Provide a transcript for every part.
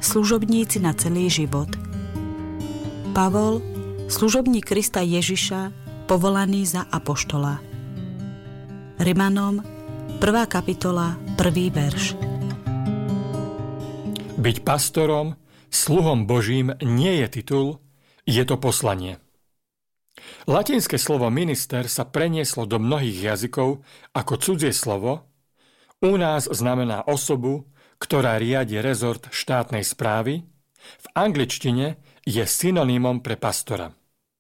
Služobníci na celý život. Pavol, služobník Krista Ježiša, povolaný za apoštola. Rimanom, 1. kapitola, 1. verš. Byť pastorom, sluhom Božím nie je titul, je to poslanie. Latinské slovo minister sa prenieslo do mnohých jazykov ako cudzie slovo. U nás znamená osobu, ktorá riadi rezort štátnej správy. V angličtine je synonymom pre pastora.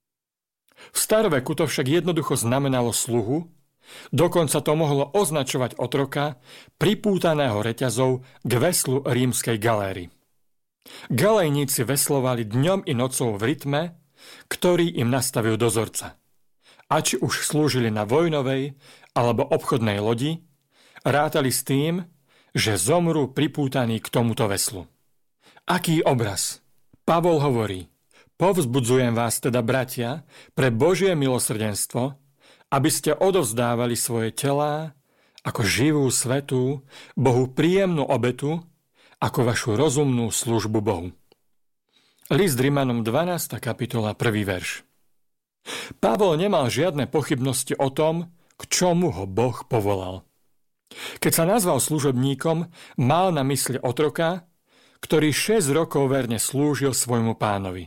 V staroveku to však jednoducho znamenalo sluhu, dokonca to mohlo označovať otroka pripútaného reťazou k veslu rímskej galéry. Galejníci veslovali dňom i nocou v rytme, ktorý im nastavil dozorca. A či už slúžili na vojnovej alebo obchodnej lodi, rátali s tým, že zomrú pripútaní k tomuto veslu. Aký obraz? Pavol hovorí: povzbudzujem vás teda, bratia, pre Božie milosrdenstvo, aby ste odovzdávali svoje telá ako živú, svätú, Bohu príjemnú obetu, ako vašu rozumnú službu Bohu. List Rimanom 12. kapitola 1. verš. Pavol nemal žiadne pochybnosti o tom, k čomu ho Boh povolal. Keď sa nazval služobníkom, mal na mysli otroka, ktorý 6 rokov verne slúžil svojmu pánovi.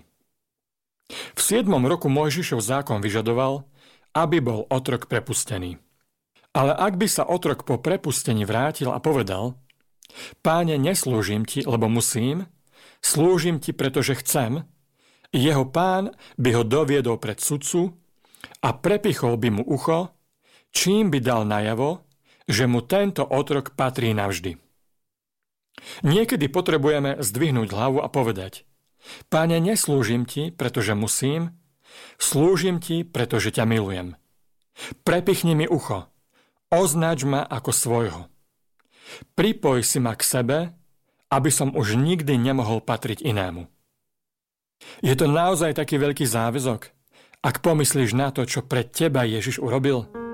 V 7. roku Mojžišov zákon vyžadoval, aby bol otrok prepustený. Ale ak by sa otrok po prepustení vrátil a povedal: Páne, neslúžim ti, lebo musím, slúžim ti, pretože chcem, jeho pán by ho doviedol pred sudcu a prepichol by mu ucho, čím by dal najavo, že mu tento otrok patrí navždy. Niekedy potrebujeme zdvihnúť hlavu a povedať: Páne, neslúžim ti, pretože musím, slúžim ti, pretože ťa milujem. Prepichni mi ucho, označ ma ako svojho. Pripoj si ma k sebe, aby som už nikdy nemohol patriť inému. Je to naozaj taký veľký záväzok, ak pomyslíš na to, čo pre teba Ježiš urobil?